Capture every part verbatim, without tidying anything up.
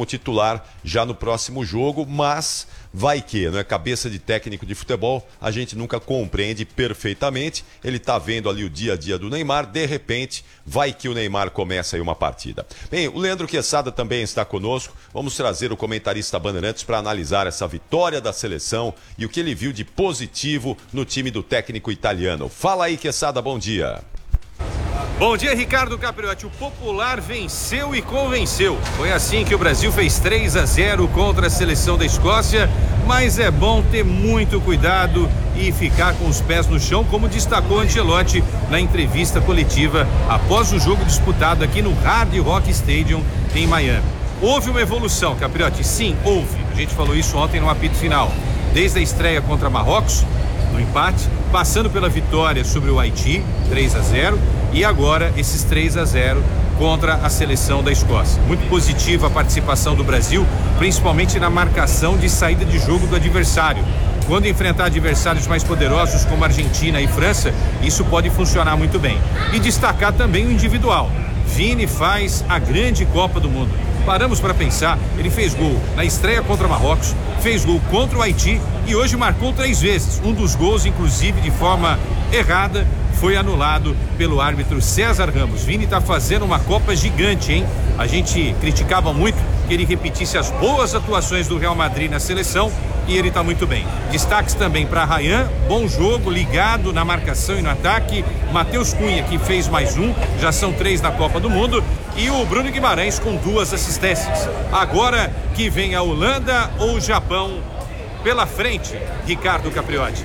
como titular já no próximo jogo, mas vai que, não é? Cabeça de técnico de futebol, a gente nunca compreende perfeitamente. Ele tá vendo ali o dia a dia do Neymar, de repente, vai que o Neymar começa aí uma partida. Bem, o Leandro Quesada também está conosco. Vamos trazer o comentarista Bandeirantes para analisar essa vitória da seleção e o que ele viu de positivo no time do técnico italiano. Fala aí, Quesada, bom dia. Bom dia, Ricardo Capriotti. O popular venceu e convenceu. Foi assim que o Brasil fez três a zero contra a seleção da Escócia, mas é bom ter muito cuidado e ficar com os pés no chão, como destacou Ancelotti na entrevista coletiva após o jogo disputado aqui no Hard Rock Stadium em Miami. Houve uma evolução, Capriotti? Sim, houve. A gente falou isso ontem no apito final. Desde a estreia contra Marrocos, no empate, passando pela vitória sobre o Haiti, três a zero, e agora esses três a zero contra a seleção da Escócia. Muito positiva a participação do Brasil, principalmente na marcação de saída de jogo do adversário. Quando enfrentar adversários mais poderosos como Argentina e França, isso pode funcionar muito bem. E destacar também o individual. Vini faz a grande Copa do Mundo. Paramos para pensar, ele fez gol na estreia contra Marrocos, fez gol contra o Haiti e hoje marcou três vezes. Um dos gols, inclusive, de forma errada, foi anulado pelo árbitro César Ramos. Vini está fazendo uma Copa gigante, hein? A gente criticava muito que ele repetisse as boas atuações do Real Madrid na seleção e ele está muito bem. Destaques também para Ryan, bom jogo, ligado na marcação e no ataque. Matheus Cunha, que fez mais um, já são três na Copa do Mundo. E o Bruno Guimarães com duas assistências. Agora que vem a Holanda ou o Japão pela frente, Ricardo Capriotti.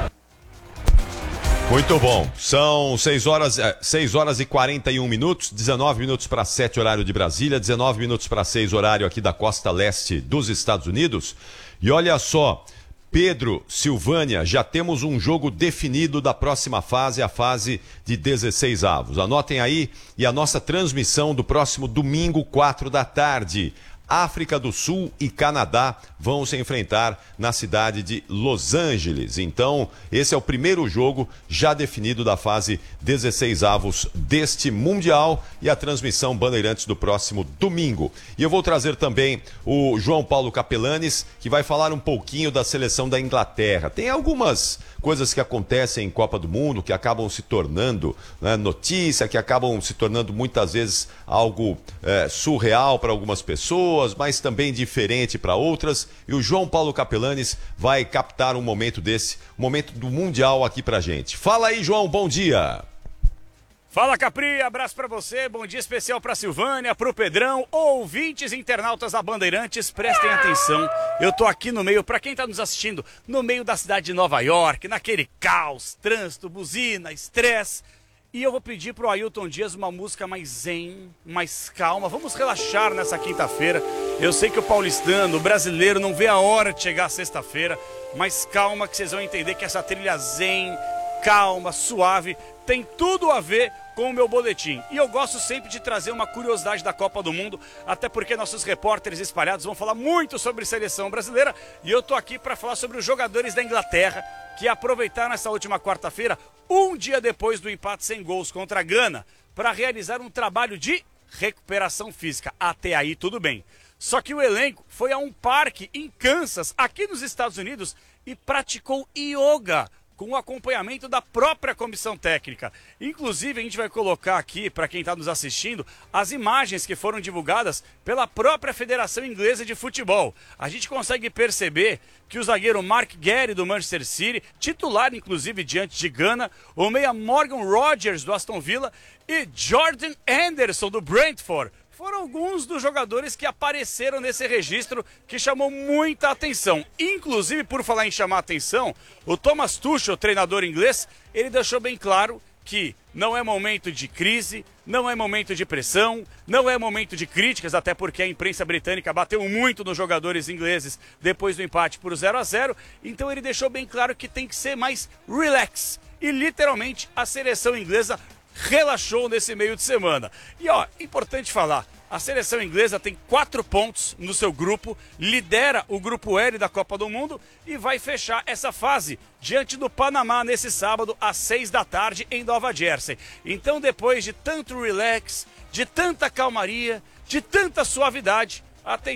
Muito bom, são seis horas, seis horas e quarenta e um minutos, dezenove minutos para sete horário de Brasília, dezenove minutos para seis horário aqui da costa leste dos Estados Unidos. E olha só, Pedro, Silvânia, já temos um jogo definido da próxima fase, a fase de dezesseis avos. Anotem aí, e a nossa transmissão do próximo domingo, quatro da tarde. África do Sul e Canadá vão se enfrentar na cidade de Los Angeles. Então, esse é o primeiro jogo já definido da fase dezesseis avos deste Mundial e a transmissão Bandeirantes do próximo domingo. E eu vou trazer também o João Paulo Capelanes, que vai falar um pouquinho da seleção da Inglaterra. Tem algumas coisas que acontecem em Copa do Mundo que acabam se tornando, né, notícia, que acabam se tornando muitas vezes algo é, surreal para algumas pessoas, mas também diferente para outras. E o João Paulo Capelanes vai captar um momento desse, um momento do Mundial aqui pra gente. Fala aí, João, bom dia! Fala, Capri, abraço pra você, bom dia especial pra Silvânia, pro Pedrão, ouvintes internautas da Bandeirantes, prestem atenção, eu tô aqui no meio, pra quem tá nos assistindo, no meio da cidade de Nova York, naquele caos, trânsito, buzina, estresse, e eu vou pedir pro Ailton Dias uma música mais zen, mais calma, vamos relaxar nessa quinta-feira. Eu sei que o paulistano, o brasileiro não vê a hora de chegar sexta-feira, mas calma que vocês vão entender que essa trilha zen, calma, suave, tem tudo a ver com o meu boletim. E eu gosto sempre de trazer uma curiosidade da Copa do Mundo, até porque nossos repórteres espalhados vão falar muito sobre seleção brasileira, e eu tô aqui para falar sobre os jogadores da Inglaterra, que aproveitaram essa última quarta-feira, um dia depois do empate sem gols contra a Gana, para realizar um trabalho de recuperação física. Até aí tudo bem. Só que o elenco foi a um parque em Kansas, aqui nos Estados Unidos, e praticou yoga, com o acompanhamento da própria comissão técnica. Inclusive, a gente vai colocar aqui, para quem está nos assistindo, as imagens que foram divulgadas pela própria Federação Inglesa de Futebol. A gente consegue perceber que o zagueiro Mark Guehi, do Manchester City, titular inclusive diante de Gana, o meia Morgan Rogers, do Aston Villa, e Jordan Henderson, do Brentford, foram alguns dos jogadores que apareceram nesse registro que chamou muita atenção. Inclusive, por falar em chamar atenção, o Thomas Tuchel, treinador inglês, ele deixou bem claro que não é momento de crise, não é momento de pressão, não é momento de críticas, até porque a imprensa britânica bateu muito nos jogadores ingleses depois do empate por zero a zero, então ele deixou bem claro que tem que ser mais relax. E literalmente a seleção inglesa relaxou nesse meio de semana. E ó, importante falar, a seleção inglesa tem quatro pontos no seu grupo, lidera o grupo L da Copa do Mundo e vai fechar essa fase diante do Panamá nesse sábado às seis da tarde em Nova Jersey. Então, depois de tanto relax, de tanta calmaria, de tanta suavidade, a